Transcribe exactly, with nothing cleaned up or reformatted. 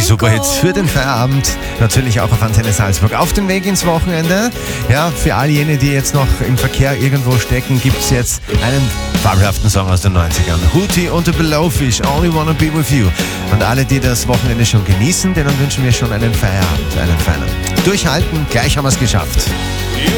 Superhits für den Feierabend, natürlich auch auf Antenne Salzburg. Auf dem Weg ins Wochenende, ja, für all jene, die jetzt noch im Verkehr irgendwo stecken, gibt es jetzt einen fabelhaften Song aus den neunzigern. Hootie und The Blowfish, Only Wanna Be With You. Und alle, die das Wochenende schon genießen, denen wünschen wir schon einen Feierabend, einen feinen. Durchhalten, gleich haben wir es geschafft.